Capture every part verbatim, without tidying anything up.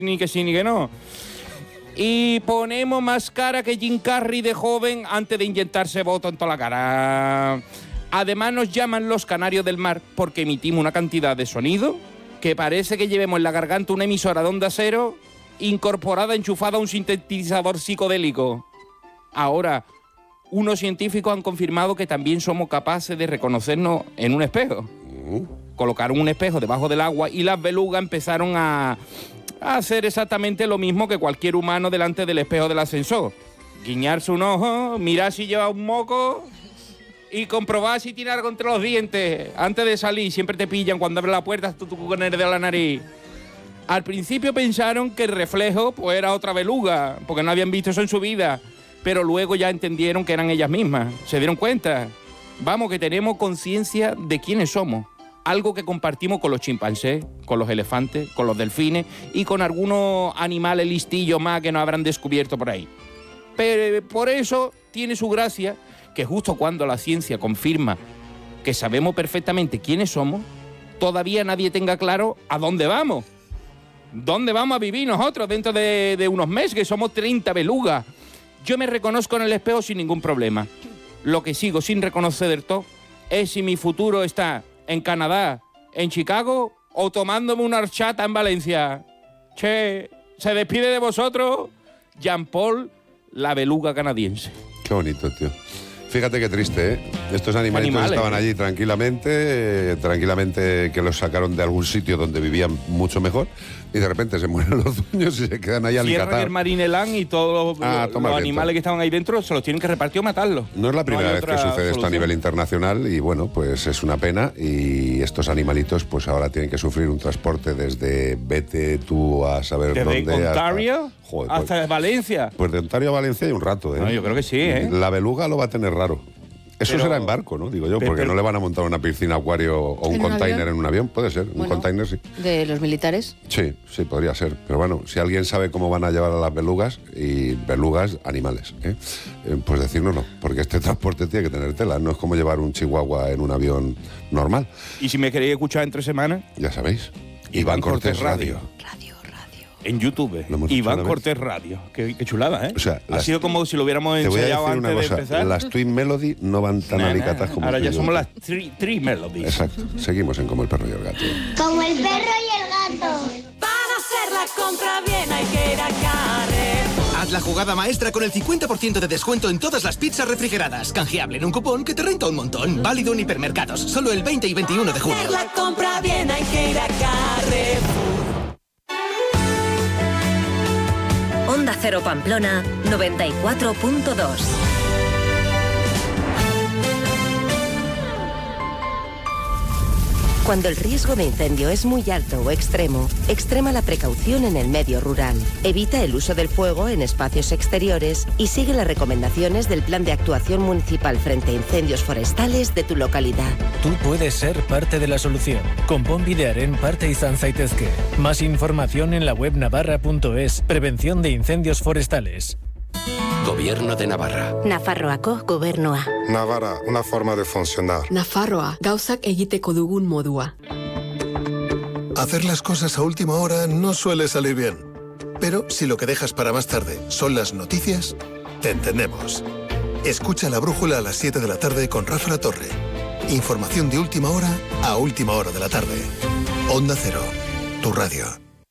ni que sí ni que no. Y ponemos más cara que Jim Carrey de joven antes de inyectarse boto en toda la cara. Además nos llaman los canarios del mar porque emitimos una cantidad de sonido que parece que llevemos en la garganta una emisora de onda cero incorporada, enchufada a un sintetizador psicodélico. Ahora, unos científicos han confirmado que también somos capaces de reconocernos en un espejo. Uh. Colocaron un espejo debajo del agua y las belugas empezaron a... a hacer exactamente lo mismo que cualquier humano delante del espejo del ascensor. Guiñarse un ojo, mirar si lleva un moco y comprobar si tiene algo entre los dientes. Antes de salir, siempre te pillan cuando abres la puerta, tú, tú con el de la nariz. Al principio pensaron que el reflejo pues era otra beluga, porque no habían visto eso en su vida. Pero luego ya entendieron que eran ellas mismas. Se dieron cuenta. Vamos, que tenemos conciencia de quiénes somos. Algo que compartimos con los chimpancés, con los elefantes, con los delfines y con algunos animales listillos más que nos habrán descubierto por ahí. Pero por eso tiene su gracia que justo cuando la ciencia confirma que sabemos perfectamente quiénes somos, todavía nadie tenga claro a dónde vamos. ¿Dónde vamos a vivir nosotros dentro de, de unos meses, que somos treinta belugas? Yo me reconozco en el espejo sin ningún problema. Lo que sigo sin reconocer del todo es si mi futuro está en Canadá, en Chicago o tomándome una horchata en Valencia. Che, se despide de vosotros Jean-Paul, la beluga canadiense. Qué bonito, tío. Fíjate qué triste, ¿eh? Estos animalitos Animales, estaban allí tranquilamente, eh, tranquilamente que los sacaron de algún sitio donde vivían mucho mejor y de repente se mueren los dueños y se quedan ahí alicatados. Cierran el Marineland y todos los, ah, los animales que estaban ahí dentro se los tienen que repartir o matarlos. No es la primera no vez que sucede solución. Esto a nivel internacional y bueno, pues es una pena y estos animalitos pues ahora tienen que sufrir un transporte desde vete tú a saber desde dónde. ¿Desde Ontario hasta, joder, hasta pues, Valencia? Pues de Ontario a Valencia hay un rato, ¿eh? No, yo creo que sí, ¿eh? La beluga lo va a tener raro. Eso pero, será en barco, ¿no? Digo yo, porque pero, no le van a montar una piscina acuario o un container en un avión. Puede ser, bueno, un container sí. ¿De los militares? Sí, sí, podría ser. Pero bueno, si alguien sabe cómo van a llevar a las belugas, y belugas, animales, ¿eh? Eh, pues decírnoslo, porque este transporte tiene que tener tela. No es como llevar un chihuahua en un avión normal. ¿Y si me queréis escuchar entre semanas? Ya sabéis. Iván, Iván Cortés, Cortés Radio. Radio. En YouTube, Iván Cortés Radio. Qué, qué chulada, ¿eh? O sea, ha las, sido como si lo hubiéramos ensayado antes de cosa, empezar. Las Twin Melody no van tan nah, alicatas como... Ahora ya somos las Three, three Melodies. Exacto. Seguimos en Como el perro y el gato. Como el perro y el gato. Para hacer la compra bien hay que ir a Carrefour. Haz la jugada maestra con el cincuenta por ciento de descuento en todas las pizzas refrigeradas. Canjeable en un cupón que te renta un montón. Válido en hipermercados. Solo el veinte y veintiuno de junio. Para hacer la compra bien hay que ir a Carrefour. Onda Cero Pamplona noventa y cuatro punto dos. Cuando el riesgo de incendio es muy alto o extremo, extrema la precaución en el medio rural. Evita el uso del fuego en espacios exteriores y sigue las recomendaciones del Plan de Actuación Municipal frente a incendios forestales de tu localidad. Tú puedes ser parte de la solución. Konpon bidearen parte izan zaitezke. Más información en la web navarra punto es. Prevención de incendios forestales. Gobierno de Navarra. Nafarroako gobernua. Navarra, una forma de funcionar. Nafarroa, gauzak egiteko dugun modua. Hacer las cosas a última hora no suele salir bien. Pero si lo que dejas para más tarde son las noticias, te entendemos. Escucha La Brújula a las siete de la tarde con Rafa La Torre. Información de última hora a última hora de la tarde. Onda Cero, tu radio.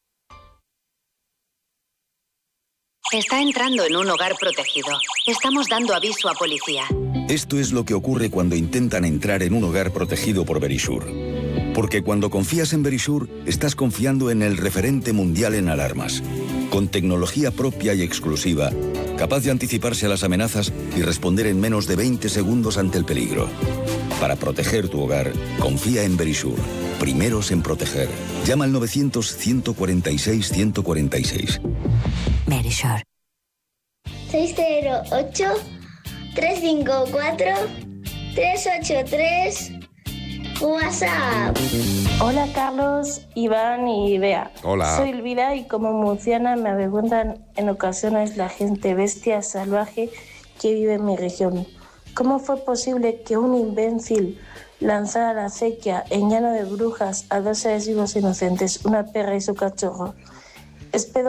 Está entrando en un hogar protegido. Estamos dando aviso a policía. Esto es lo que ocurre cuando intentan entrar en un hogar protegido por Verisur. Porque cuando confías en Verisur, estás confiando en el referente mundial en alarmas. Con tecnología propia y exclusiva, capaz de anticiparse a las amenazas y responder en menos de veinte segundos ante el peligro. Para proteger tu hogar, confía en Verisur. Primeros en proteger. Llama al novecientos, ciento cuarenta y seis, ciento cuarenta y seis. Verisur. seis cero ocho, tres cinco cuatro, tres ocho tres. WhatsApp. Hola Carlos, Iván y Bea. Hola. Soy Elvira y como murciana me avergüenzan en ocasiones la gente bestia salvaje que vive en mi región. ¿Cómo fue posible que un imbécil lanzara la acequia en Llano de Brujas a dos seres vivos inocentes, una perra y su cachorro? Es